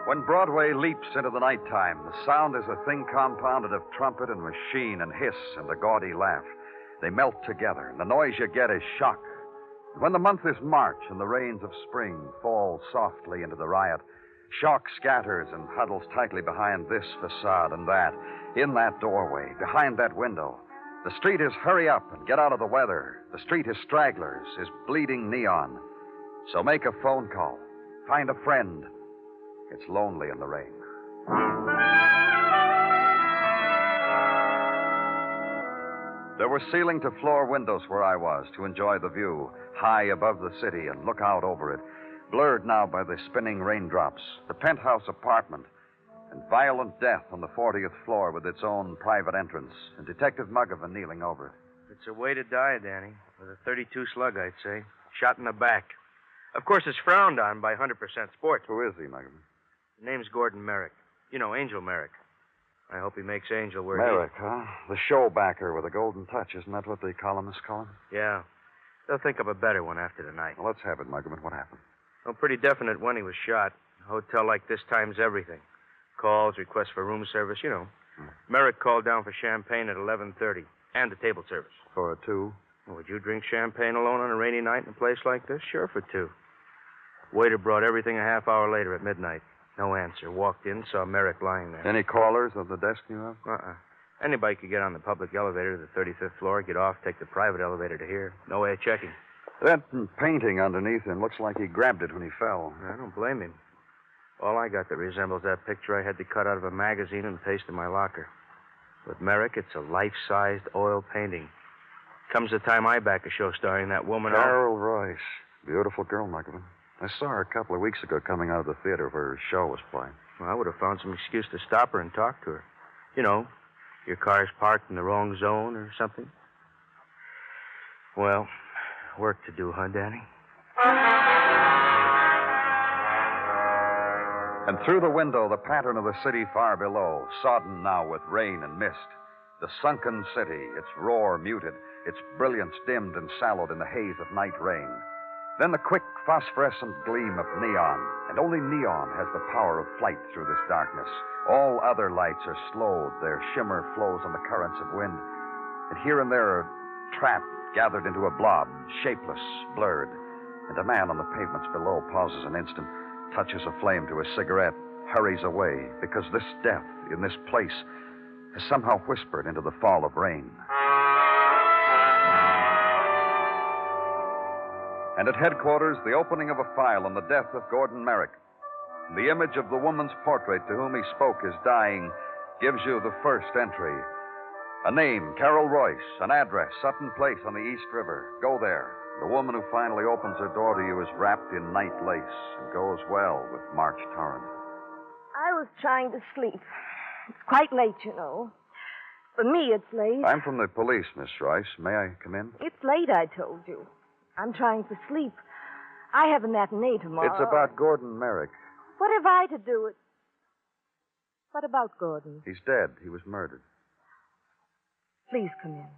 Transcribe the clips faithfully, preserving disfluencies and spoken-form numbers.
When Broadway leaps into the nighttime, the sound is a thing compounded of trumpet and machine and hiss and a gaudy laugh. They melt together, and the noise you get is shock. When the month is March and the rains of spring fall softly into the riot, shock scatters and huddles tightly behind this facade and that, in that doorway, behind that window. The street is hurry up and get out of the weather. The street is stragglers, is bleeding neon. So make a phone call. Find a friend. It's lonely in the rain. There were ceiling-to-floor windows where I was to enjoy the view, high above the city and look out over it, blurred now by the spinning raindrops, the penthouse apartment, and violent death on the fortieth floor with its own private entrance, and Detective Muggavan kneeling over it. It's a way to die, Danny, with a thirty-two slug, I'd say. Shot in the back. Of course, it's frowned on by one hundred percent sports. Who is he, Muggavan? His name's Gordon Merrick. You know, Angel Merrick. I hope he makes Angel where Merrick, he... huh? The show backer with a golden touch. Isn't that what the columnists call him? Yeah. They'll think of a better one after tonight. Well, let's have it, Muggavan. What happened? Well, pretty definite when he was shot. A hotel like this times everything. Calls, requests for room service, you know. Hmm. Merrick called down for champagne at eleven thirty. And a table service. For a two? Well, would you drink champagne alone on a rainy night in a place like this? Sure, for two. Waiter brought everything a half hour later at midnight. No answer. Walked in, saw Merrick lying there. Any callers on the desk you have? Uh-uh. Anybody could get on the public elevator to the thirty-fifth floor, get off, take the private elevator to here. No way of checking. That painting underneath him looks like he grabbed it when he fell. I don't blame him. All I got that resembles that picture I had to cut out of a magazine and paste in my locker. With Merrick, it's a life-sized oil painting. Comes the time I back a show starring that woman... Carol Royce. Beautiful girl, Muggavan. I saw her a couple of weeks ago coming out of the theater where her show was playing. Well, I would have found some excuse to stop her and talk to her. You know, your car's parked in the wrong zone or something. Well, work to do, huh, Danny? And through the window, the pattern of the city far below, sodden now with rain and mist. The sunken city, its roar muted, its brilliance dimmed and sallowed in the haze of night rain. Then the quick phosphorescent gleam of neon, and only neon has the power of flight through this darkness. All other lights are slowed, their shimmer flows on the currents of wind, and here and there are trapped, gathered into a blob, shapeless, blurred, and a man on the pavements below pauses an instant, touches a flame to his cigarette, hurries away, because this death in this place has somehow whispered into the fall of rain. And at headquarters, the opening of a file on the death of Gordon Merrick. The image of the woman's portrait to whom he spoke is dying gives you the first entry. A name, Carol Royce. An address, Sutton Place on the East River. Go there. The woman who finally opens her door to you is wrapped in night lace and goes well with March Torrance. I was trying to sleep. It's quite late, you know. For me, it's late. I'm from the police, Miss Royce. May I come in? It's late, I told you. I'm trying to sleep. I have a matinee tomorrow. It's about Gordon Merrick. What have I to do with... What about Gordon? He's dead. He was murdered. Please come in.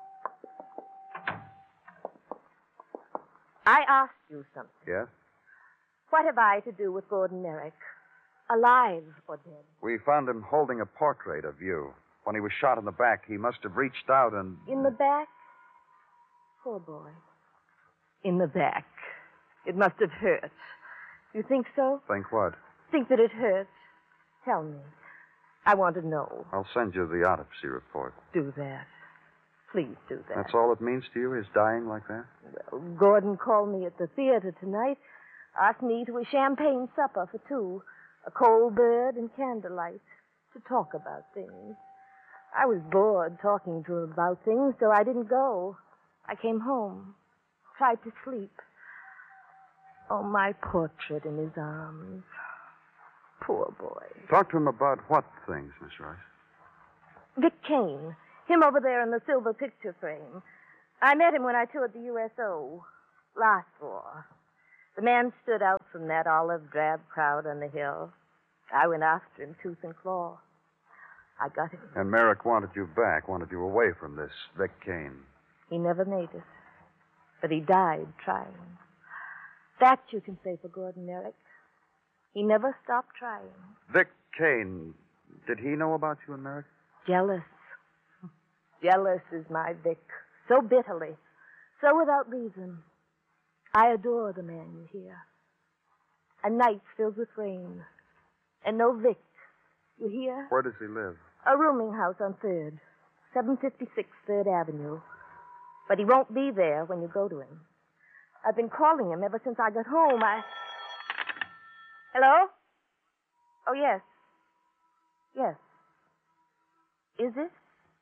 I asked you something. Yes? What have I to do with Gordon Merrick? Alive or dead? We found him holding a portrait of you. When he was shot in the back, he must have reached out and... In the back? Poor boy. In the back. It must have hurt. You think so? Think what? Think that it hurt. Tell me. I want to know. I'll send you the autopsy report. Do that. Please do that. That's all it means to you, his dying like that? Well, Gordon called me at the theater tonight, asked me to a champagne supper for two, a cold bird and candlelight, to talk about things. I was bored talking to him about things, so I didn't go. I came home, tried to sleep. Oh, my portrait in his arms. Poor boy. Talk to him about what things, Miss Royce? Vic Kane. Him over there in the silver picture frame. I met him when I toured the U S O. Last war. The man stood out from that olive drab crowd on the hill. I went after him tooth and claw. I got him. And Merrick wanted you back, wanted you away from this Vic Kane. He never made it. But he died trying. That you can say for Gordon Merrick. He never stopped trying. Vic Kane, did he know about you and Merrick? Jealous. Jealous is my Vic. So bitterly. So without reason. I adore the man you hear. A night filled with rain. And no Vic. You hear? Where does he live? A rooming house on third. seven fifty-six third Avenue. But he won't be there when you go to him. I've been calling him ever since I got home. I... Hello? Oh, yes. Yes. Is it?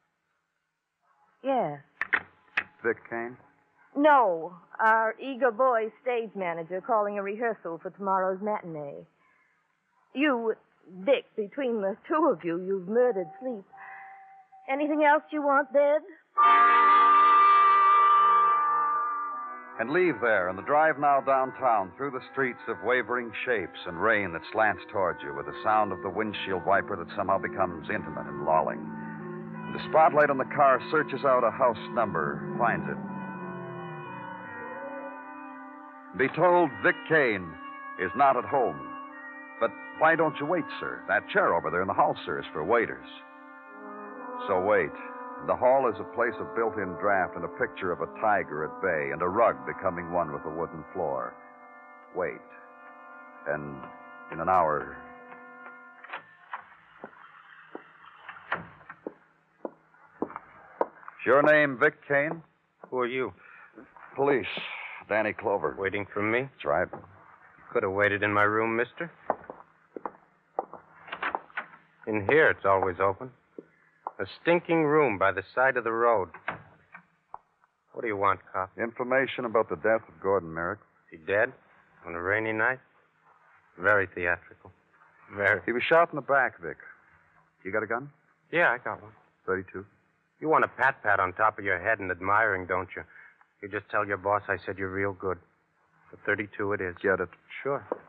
Yes. Vic Kane? No. Our eager boy stage manager calling a rehearsal for tomorrow's matinee. You, Vic, between the two of you, you've murdered sleep. Anything else you want, Bed? And leave there and the drive now downtown through the streets of wavering shapes and rain that slants towards you with the sound of the windshield wiper that somehow becomes intimate and lolling. And the spotlight on the car searches out a house number, finds it. Be told Vic Kane is not at home. But why don't you wait, sir? That chair over there in the hall, sir, is for waiters. So wait. The hall is a place of built-in draft and a picture of a tiger at bay and a rug becoming one with the wooden floor. Wait. And in an hour... Is your name Vic Kane? Who are you? Police. Danny Clover. Waiting for me? That's right. Could have waited in my room, mister. In here, it's always open. A stinking room by the side of the road. What do you want, cop? Information about the death of Gordon Merrick. Is he dead? On a rainy night? Very theatrical. Very. He was shot in the back, Vic. You got a gun? Yeah, I got one. thirty-two. You want a pat-pat on top of your head and admiring, don't you? You just tell your boss I said you're real good. The thirty-two it is. Get it. Sure.